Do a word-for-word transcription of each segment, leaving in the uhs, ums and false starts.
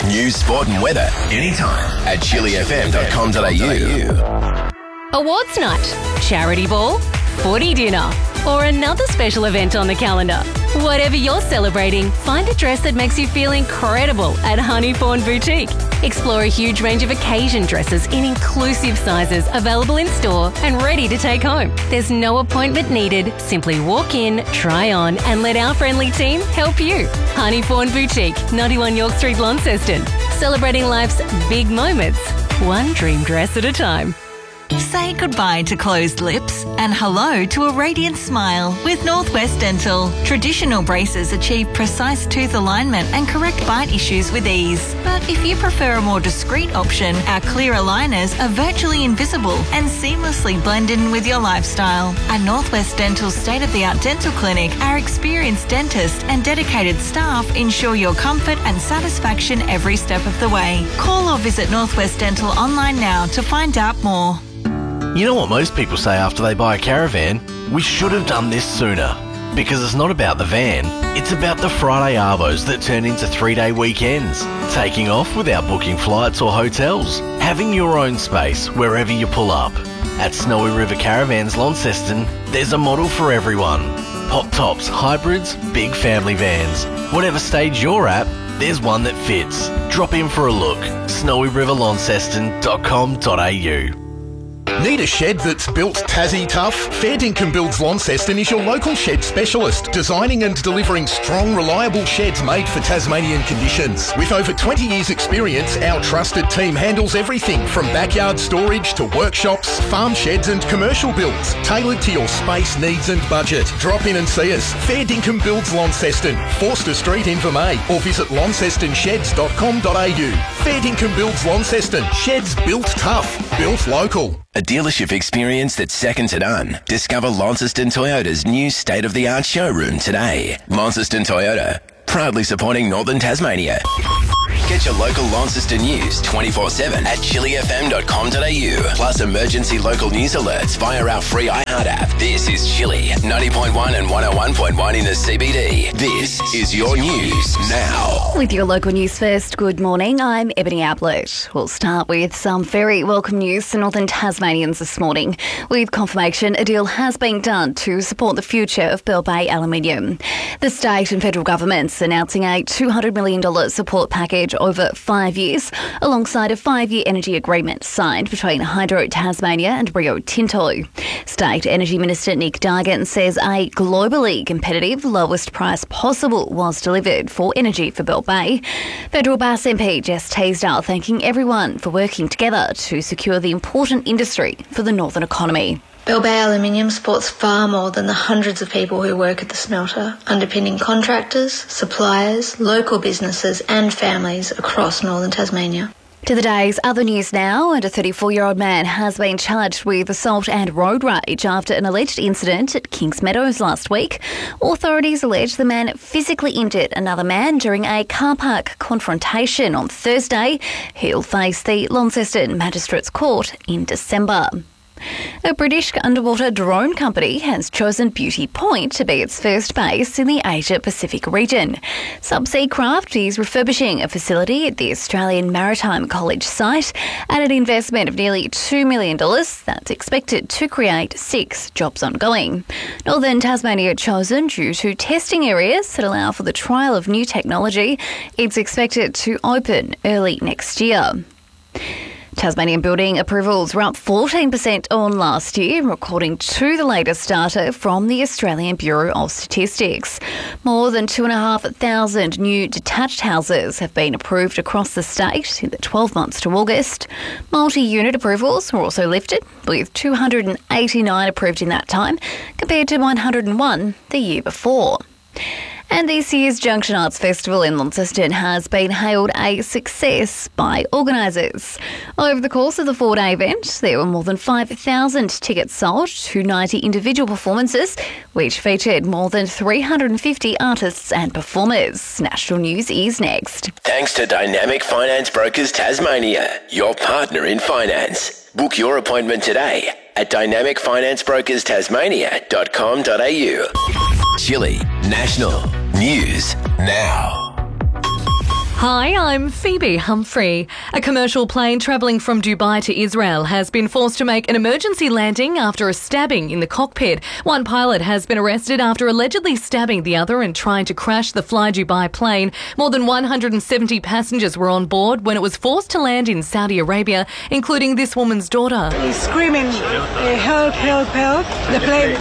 News, sport and weather anytime at chili f m dot com dot a u. Awards night, charity ball, footy dinner, or another special event on the calendar. Whatever you're celebrating, find a dress that makes you feel incredible at Honeyfawn Boutique. Explore a huge range of occasion dresses in inclusive sizes available in store and ready to take home. There's no appointment needed. Simply walk in, try on, and let our friendly team help you. Honeyfawn Boutique, ninety-one York Street, Launceston. Celebrating life's big moments, one dream dress at a time. Say goodbye to closed lips and hello to a radiant smile with Northwest Dental. Traditional braces achieve precise tooth alignment and correct bite issues with ease. But if you prefer a more discreet option, our clear aligners are virtually invisible and seamlessly blend in with your lifestyle. At Northwest Dental's state-of-the-art dental clinic, our experienced dentists and dedicated staff ensure your comfort and satisfaction every step of the way. Call or visit Northwest Dental online now to find out more. You know what most people say after they buy a caravan? We should have done this sooner. Because it's not about the van, it's about the Friday arvos that turn into three-day weekends. Taking off without booking flights or hotels. Having your own space wherever you pull up. At Snowy River Caravans Launceston, there's a model for everyone. Pop tops, hybrids, big family vans. Whatever stage you're at, there's one that fits. Drop in for a look. snowy river launceston dot com dot a u. Need a shed that's built Tassie tough? Fair Dinkum Builds Launceston is your local shed specialist, designing and delivering strong, reliable sheds made for Tasmanian conditions. With over twenty years experience, our trusted team handles everything from backyard storage to workshops, farm sheds and commercial builds, tailored to your space needs and budget. Drop in and see us. Fair Dinkum Builds Launceston, Forster Street, Invermay, or visit launceston sheds dot com dot a u. Fair Dinkum Builds Launceston, sheds built tough, built local. A dealership experience that's second to none. Discover Launceston Toyota's new state-of-the-art showroom today. Launceston Toyota, proudly supporting Northern Tasmania. Get your local Launceston news twenty-four seven at chili f m dot com dot a u. Plus emergency local news alerts via our free iHeart app. This is Chili, ninety point one and one oh one point one in the C B D. This is your news now. With your local news first, good morning. I'm Ebony Ablett. We'll start with some very welcome news to Northern Tasmanians this morning. With confirmation, a deal has been done to support the future of Bell Bay Aluminium. The state and federal governments announcing a two hundred million dollars support package over five years, alongside a five-year energy agreement signed between Hydro Tasmania and Rio Tinto. State Energy Minister Nick Dargan says a globally competitive lowest price possible was delivered for energy for Bell Bay. Federal Bass M P Jess Teasdale thanking everyone for working together to secure the important industry for the northern economy. Bell Bay Aluminium supports far more than the hundreds of people who work at the smelter, underpinning contractors, suppliers, local businesses and families across northern Tasmania. To the day's other news now, and a thirty-four-year-old man has been charged with assault and road rage after an alleged incident at Kings Meadows last week. Authorities allege the man physically injured another man during a car park confrontation on Thursday. He'll face the Launceston Magistrates Court in December. A British underwater drone company has chosen Beauty Point to be its first base in the Asia-Pacific region. Subsea Craft is refurbishing a facility at the Australian Maritime College site at an investment of nearly two million dollars that's expected to create six jobs ongoing. Northern Tasmania chosen due to testing areas that allow for the trial of new technology. It's expected to open early next year. Tasmanian building approvals were up fourteen percent on last year, according to the latest data from the Australian Bureau of Statistics. More than two thousand five hundred new detached houses have been approved across the state in the twelve months to August. Multi-unit approvals were also lifted, with two hundred eighty-nine approved in that time, compared to one hundred one the year before. And this year's Junction Arts Festival in Launceston has been hailed a success by organisers. Over the course of the four-day event, there were more than five thousand tickets sold to ninety individual performances, which featured more than three hundred fifty artists and performers. National News is next. Thanks to Dynamic Finance Brokers Tasmania, your partner in finance. Book your appointment today at dynamic finance brokers tasmania dot com dot a u. Chili National News Now. Hi, I'm Phoebe Humphrey. A commercial plane travelling from Dubai to Israel has been forced to make an emergency landing after a stabbing in the cockpit. One pilot has been arrested after allegedly stabbing the other and trying to crash the Fly Dubai plane. More than one hundred seventy passengers were on board when it was forced to land in Saudi Arabia, including this woman's daughter. He's screaming, uh, help, help, help. The plane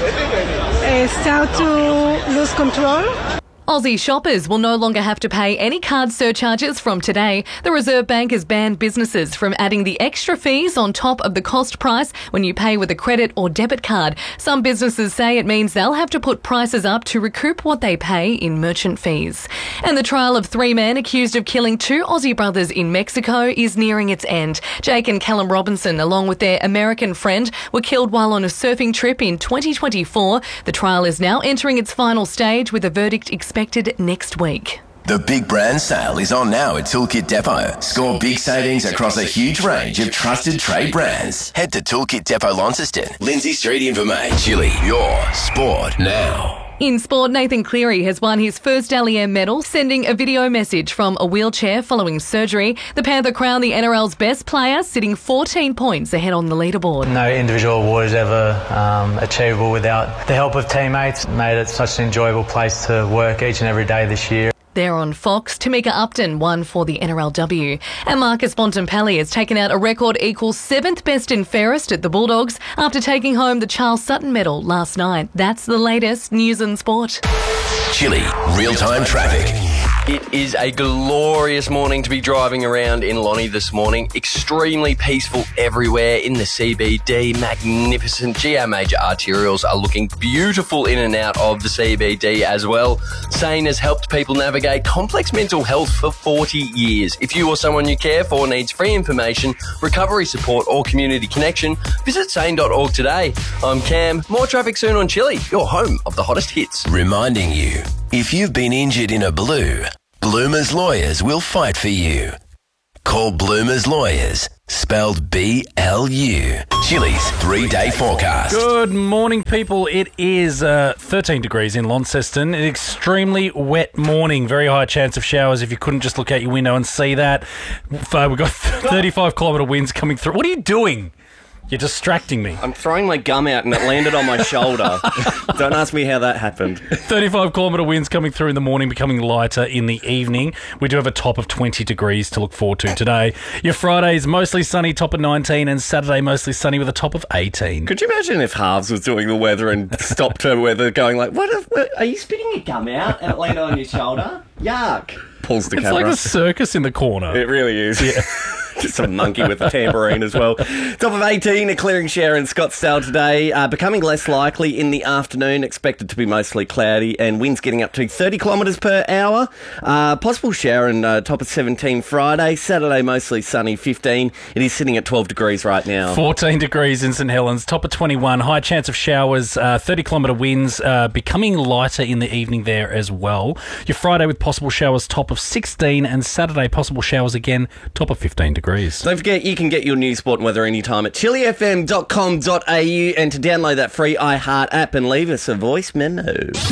uh, started to lose control. Aussie shoppers will no longer have to pay any card surcharges from today. The Reserve Bank has banned businesses from adding the extra fees on top of the cost price when you pay with a credit or debit card. Some businesses say it means they'll have to put prices up to recoup what they pay in merchant fees. And the trial of three men accused of killing two Aussie brothers in Mexico is nearing its end. Jake and Callum Robinson, along with their American friend, were killed while on a surfing trip in twenty twenty-four. The trial is now entering its final stage with a verdict expected next week. The big brand sale is on now at Toolkit Depot. Score big savings across a huge range of trusted trade brands. Head to Toolkit Depot Launceston, Lindsay Street in Vermey. Chili, your sport now. In sport, Nathan Cleary has won his first Dally M medal, sending a video message from a wheelchair following surgery. The Panther crowned the N R L's best player, sitting fourteen points ahead on the leaderboard. No individual award is ever um, achievable without the help of teammates. Made it such an enjoyable place to work each and every day this year. There on Fox, Tamika Upton won for the N R L W. And Marcus Bontempelli has taken out a record equal seventh best and fairest at the Bulldogs after taking home the Charles Sutton medal last night. That's the latest news and sport. Chili, real-time traffic. It is a glorious morning to be driving around in Lonnie this morning. Extremely peaceful everywhere in the C B D. Magnificent. G R major arterials are looking beautiful in and out of the C B D as well. Sane has helped people navigate complex mental health for forty years. If you or someone you care for needs free information, recovery support or community connection, visit sane dot org today. I'm Cam. More traffic soon on Chili, your home of the hottest hits. Reminding you, if you've been injured in a blue, Bloomer's Lawyers will fight for you. Call Bloomer's Lawyers, spelled B L U. Chili's three-day forecast. Good morning, people. It is uh, thirteen degrees in Launceston. An extremely wet morning. Very high chance of showers if you couldn't just look out your window and see that. Uh, we've got thirty-five kilometre winds coming through. What are you doing? You're distracting me. I'm throwing my gum out and it landed on my shoulder. Don't ask me how that happened. thirty-five kilometre winds coming through in the morning, becoming lighter in the evening. We do have a top of twenty degrees to look forward to today. Your Friday is mostly sunny, top of nineteen, and Saturday mostly sunny with a top of eighteen. Could you imagine if Halves was doing the weather and stopped her weather going like, what, if, what are you spitting your gum out and it landed on your shoulder? Yuck. Pulls the it's camera. It's like a circus in the corner. It really is. Yeah. Just a monkey with a tambourine as well. Top of eighteen, a clearing shower in Scottsdale today. Uh, becoming less likely in the afternoon. Expected to be mostly cloudy and winds getting up to thirty kilometres per hour. Uh, possible shower in uh, top of seventeen Friday. Saturday mostly sunny, fifteen. It is sitting at twelve degrees right now. fourteen degrees in St Helens. Top of twenty-one. High chance of showers. Uh, thirty kilometre winds. Uh, becoming lighter in the evening there as well. Your Friday with possible showers. Top of sixteen. And Saturday possible showers again. Top of fifteen degrees. Don't forget, you can get your news, sport and weather anytime at chili f m dot com dot a u and to download that free iHeart app and leave us a voice memo.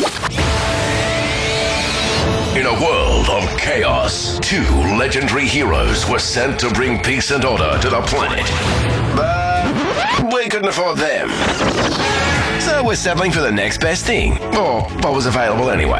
In a world of chaos, two legendary heroes were sent to bring peace and order to the planet. But we couldn't afford them. So we're settling for the next best thing, or what was available anyway.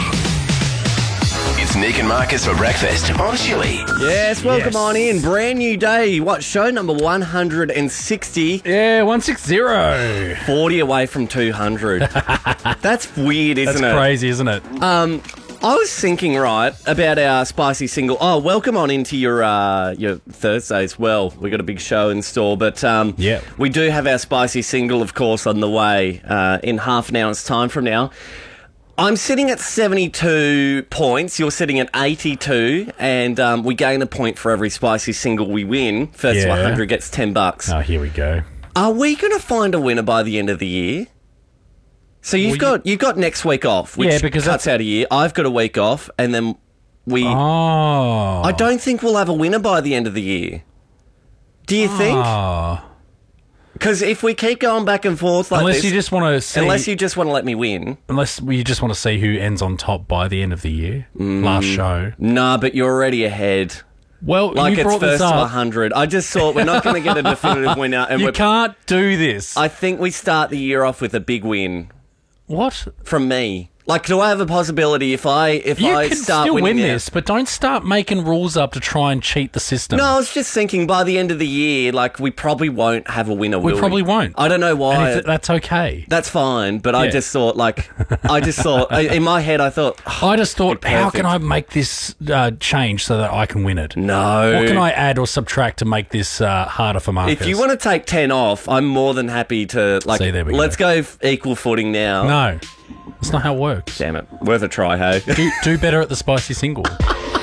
It's Nick and Marcus for breakfast on Chili. Yes, welcome Yes. on in. Brand new day. What, show number one hundred sixty? Yeah, one sixty. forty away from two hundred. That's weird, isn't That's it? That's crazy, isn't it? Um, I was thinking, right, about our spicy single. Oh, welcome on into your uh, your Thursday as well. We got a big show in store, but um, yeah. we do have our spicy single, of course, on the way uh, in half an hour's time from now. I'm sitting at seventy-two points. You're sitting at eighty-two, and um, we gain a point for every spicy single we win. First Yeah. to one hundred gets ten bucks. Oh, here we go. Are we going to find a winner by the end of the year? So you've Well, you- got you've got next week off, which Yeah, because cuts out a year. I've got a week off, and then we. Oh. I don't think we'll have a winner by the end of the year. Do you think? Oh. Because if we keep going back and forth like unless this, you just want to see, unless you just want to let me win, unless you just want to see who ends on top by the end of the year, mm, last show. Nah, but you're already ahead. Well, like you it's brought first this up. to one hundred. I just thought we're not going to get a definitive winner. And you we're, can't do this. I think we start the year off with a big win. What? From me. Like, do I have a possibility if I if you I can start still winning win now? this, but don't start making rules up to try and cheat the system. No, I was just thinking by the end of the year, like, we probably won't have a winner, We will probably we? won't. I don't know why. And if that's okay. That's fine, but I Yeah. just thought, like, I just thought, in my head, I thought... oh, I just thought, how perfect. can I make this uh, change so that I can win it? No. What can I add or subtract to make this uh, harder for Marcus? If you want to take ten off, I'm more than happy to, like, See, there we go. let's go f- equal footing now. No, that's not how it works. Damn it. Worth a try, hey? do, do better at the spicy single.